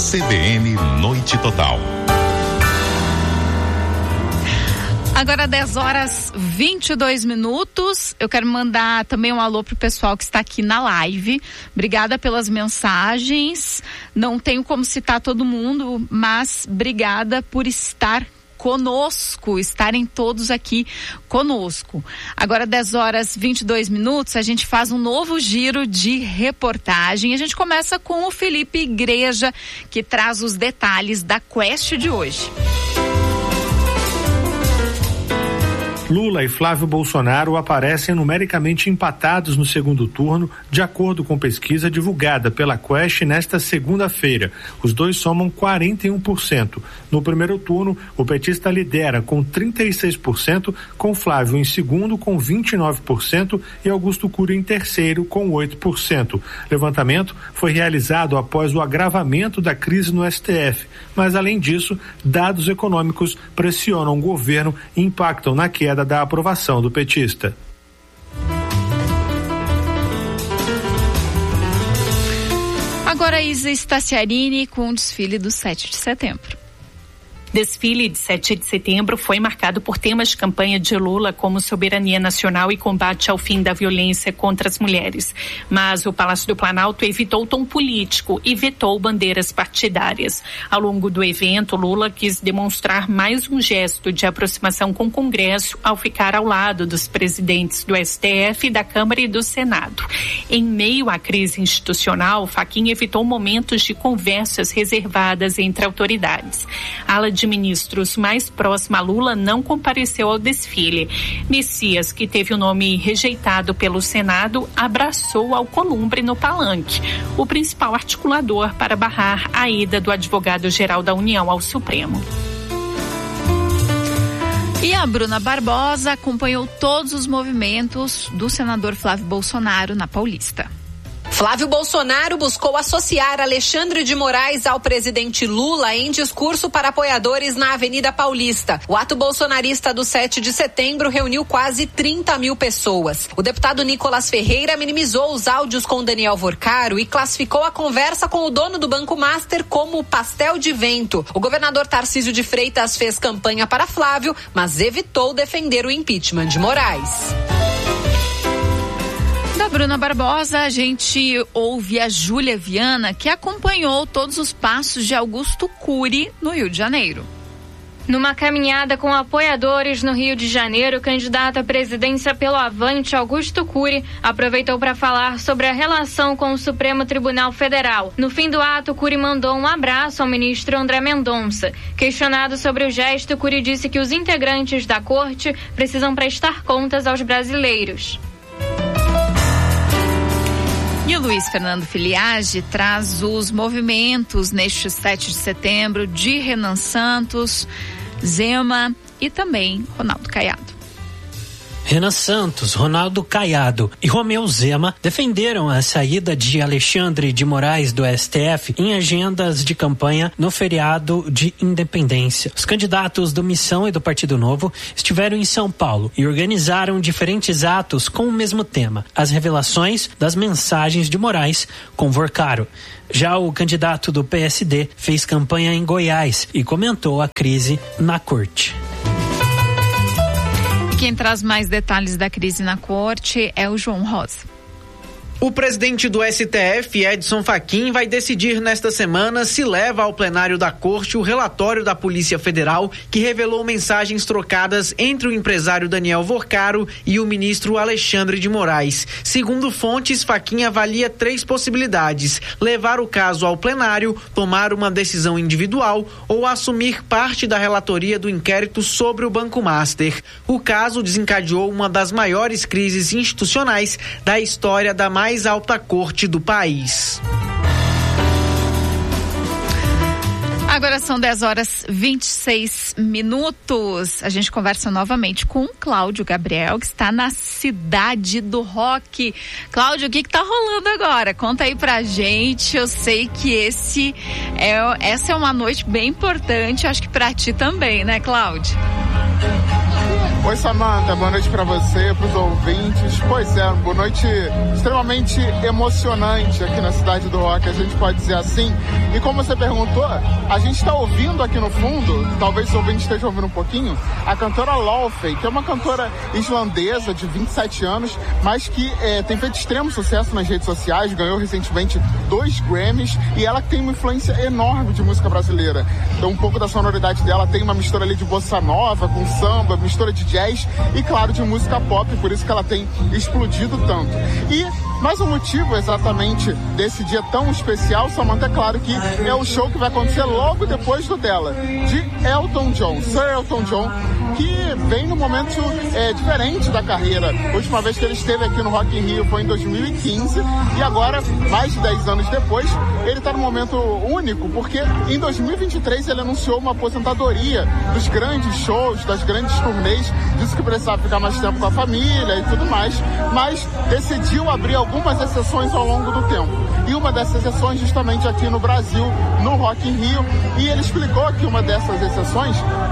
CBN Noite Total. Agora 10h22. Eu quero mandar também um alô pro pessoal que está aqui na live. Obrigada pelas mensagens. Não tenho como citar todo mundo, mas obrigada por estar conosco, estarem todos aqui conosco. Agora 10h22, a gente faz um novo giro de reportagem. A gente começa com o Felipe Igreja, que traz os detalhes da quest de hoje. Lula e Flávio Bolsonaro aparecem numericamente empatados no segundo turno, de acordo com pesquisa divulgada pela Quest nesta segunda-feira. Os dois somam 41%. No primeiro turno, o petista lidera com 36%, com Flávio em segundo com 29% e Augusto Cury em terceiro com 8%. Levantamento foi realizado após o agravamento da crise no STF, mas além disso, dados econômicos pressionam o governo e impactam na queda da aprovação do petista. Agora Isa Staciarini com o desfile do 7 de setembro. Desfile de 7 de setembro foi marcado por temas de campanha de Lula como soberania nacional e combate ao fim da violência contra as mulheres. Mas o Palácio do Planalto evitou o tom político e vetou bandeiras partidárias. Ao longo do evento, Lula quis demonstrar mais um gesto de aproximação com o Congresso ao ficar ao lado dos presidentes do STF, da Câmara e do Senado. Em meio à crise institucional, Fachin evitou momentos de conversas reservadas entre autoridades. A ala de ministros mais próxima a Lula não compareceu ao desfile. Messias, que teve o nome rejeitado pelo Senado, abraçou Alcolumbre no palanque, o principal articulador para barrar a ida do advogado-geral da União ao Supremo. E a Bruna Barbosa acompanhou todos os movimentos do senador Flávio Bolsonaro na Paulista. Flávio Bolsonaro buscou associar Alexandre de Moraes ao presidente Lula em discurso para apoiadores na Avenida Paulista. O ato bolsonarista do 7 de setembro reuniu quase 30 mil pessoas. O deputado Nicolas Ferreira minimizou os áudios com Daniel Vorcaro e classificou a conversa com o dono do Banco Master como pastel de vento. O governador Tarcísio de Freitas fez campanha para Flávio, mas evitou defender o impeachment de Moraes. Da Bruna Barbosa, a gente ouve a Júlia Viana, que acompanhou todos os passos de Augusto Cury no Rio de Janeiro. Numa caminhada com apoiadores no Rio de Janeiro, o candidato à presidência pelo Avante, Augusto Cury, aproveitou para falar sobre a relação com o Supremo Tribunal Federal. No fim do ato, Cury mandou um abraço ao ministro André Mendonça. Questionado sobre o gesto, Cury disse que os integrantes da corte precisam prestar contas aos brasileiros. E o Luiz Fernando Filiage traz os movimentos neste 7 de setembro de Renan Santos, Zema e também Ronaldo Caiado. Renan Santos, Ronaldo Caiado e Romeu Zema defenderam a saída de Alexandre de Moraes do STF em agendas de campanha no feriado de Independência. Os candidatos do Missão e do Partido Novo estiveram em São Paulo e organizaram diferentes atos com o mesmo tema: as revelações das mensagens de Moraes com Vorcaro. Já o candidato do PSD fez campanha em Goiás e comentou a crise na corte. Quem traz mais detalhes da crise na corte é o João Rosa. O presidente do STF, Edson Fachin, vai decidir nesta semana se leva ao plenário da Corte o relatório da Polícia Federal que revelou mensagens trocadas entre o empresário Daniel Vorcaro e o ministro Alexandre de Moraes. Segundo fontes, Fachin avalia 3 possibilidades: levar o caso ao plenário, tomar uma decisão individual ou assumir parte da relatoria do inquérito sobre o Banco Master. O caso desencadeou uma das maiores crises institucionais da história da mais alta corte do país. Agora são 10h26. A gente conversa novamente com o Cláudio Gabriel, que está na Cidade do Rock. Cláudio, o que tá rolando agora? Conta aí pra gente. Eu sei que essa é uma noite bem importante, acho que pra ti também, né, Cláudio? Oi, Samantha, boa noite para você, para os ouvintes. Pois é, boa noite extremamente emocionante aqui na Cidade do Rock, a gente pode dizer assim. E como você perguntou, a gente está ouvindo aqui no fundo, talvez o ouvinte esteja ouvindo um pouquinho, a cantora Lofey, que é uma cantora islandesa de 27 anos, mas que tem feito extremo sucesso nas redes sociais, ganhou recentemente 2 Grammys, e ela tem uma influência enorme de música brasileira. Então um pouco da sonoridade dela tem uma mistura ali de bossa nova com samba, mistura de jazz e, claro, de música pop, por isso que ela tem explodido tanto. E mais um motivo exatamente desse dia tão especial, Samantha, é claro que é o show que vai acontecer logo depois do dela, de Elton John, Sir Elton John, que vem num momento diferente da carreira. A última vez que ele esteve aqui no Rock in Rio foi em 2015 e agora, mais de 10 anos depois, ele está num momento único, porque em 2023 ele anunciou uma aposentadoria dos grandes shows, das grandes turnês, disse que precisava ficar mais tempo com a família e tudo mais, mas decidiu abrir algumas exceções ao longo do tempo. E uma dessas exceções justamente aqui no Brasil, no Rock in Rio, e ele explicou que uma dessas exceções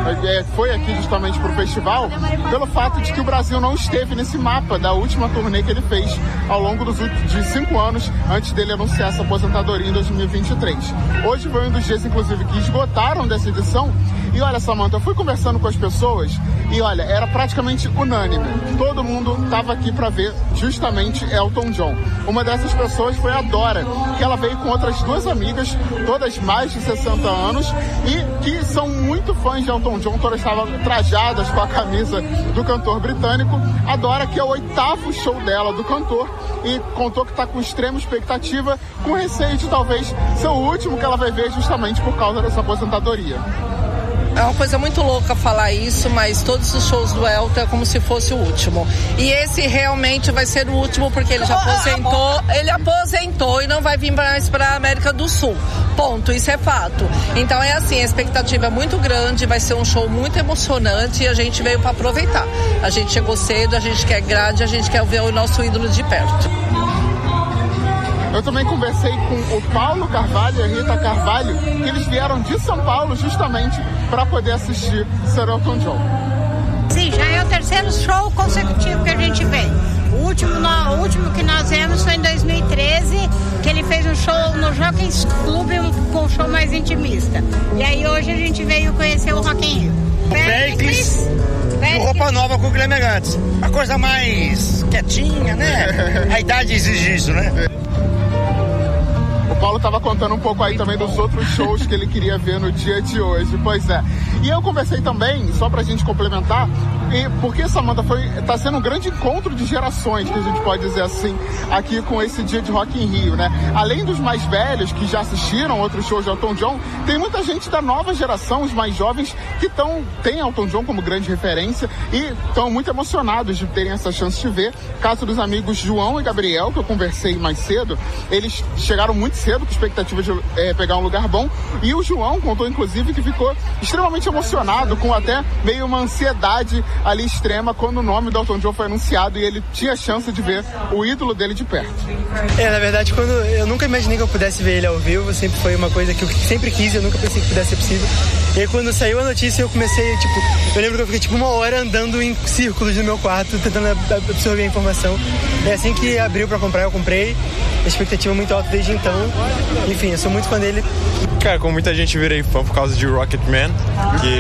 foi aqui justamente para o festival, pelo fato de que o Brasil não esteve nesse mapa da última turnê que ele fez ao longo de 5 anos, antes dele anunciar essa aposentadoria em 2023. Hoje foi um dos dias, inclusive, que esgotaram dessa edição. E olha, Samantha, eu fui conversando com as pessoas e olha, era praticamente unânime. Todo mundo estava aqui para ver justamente Elton John. Uma dessas pessoas foi a Dora, que ela veio com outras 2 amigas, todas mais de 60 anos, e que são muito fãs de Elton John, todas estavam trajadas com a camisa do cantor britânico. A Dora, que é o 8º show dela do cantor, e contou que está com extrema expectativa, com receio de talvez ser o último que ela vai ver justamente por causa dessa aposentadoria. É uma coisa muito louca falar isso, mas todos os shows do Elton é como se fosse o último. E esse realmente vai ser o último, porque ele já aposentou e não vai vir mais para a América do Sul. Ponto, isso é fato. Então é assim, a expectativa é muito grande, vai ser um show muito emocionante e a gente veio para aproveitar. A gente chegou cedo, a gente quer grade, a gente quer ver o nosso ídolo de perto. Eu também conversei com o Paulo Carvalho e a Rita Carvalho, que eles vieram de São Paulo justamente para poder assistir Sir Elton John. Sim, já é o 3º show consecutivo que a gente vem. O último que nós vemos foi em 2013, que ele fez um show no Jockey Club com um show mais intimista. E aí hoje a gente veio conhecer o Rock in Rio. Pericles e roupa nova com o Guilherme Arantes. A coisa mais quietinha, né? A idade exige isso, né? O Paulo estava contando um pouco aí também dos outros shows que ele queria ver no dia de hoje, pois é. E eu conversei também, só pra gente complementar, porque, Samantha, tá sendo um grande encontro de gerações, que a gente pode dizer assim, aqui com esse dia de Rock in Rio, né? Além dos mais velhos, que já assistiram outros shows de Elton John, tem muita gente da nova geração, os mais jovens, que tem Elton John como grande referência e estão muito emocionados de terem essa chance de ver. Caso dos amigos João e Gabriel, que eu conversei mais cedo, eles chegaram muito cedo com expectativa de pegar um lugar bom, e o João contou inclusive que ficou extremamente emocionado, com até meio uma ansiedade ali extrema quando o nome do Elton John foi anunciado e ele tinha a chance de ver o ídolo dele de perto. Na verdade, eu nunca imaginei que eu pudesse ver ele ao vivo, sempre foi uma coisa que eu sempre quis, eu nunca pensei que pudesse ser possível. E aí, quando saiu a notícia, eu comecei, eu lembro que eu fiquei 1 hora andando em círculos no meu quarto, tentando absorver a informação. E assim que abriu pra comprar, eu comprei. A expectativa muito alta desde então. Enfim, eu sou muito fã dele. Cara, como muita gente virei fã por causa de Rocketman, que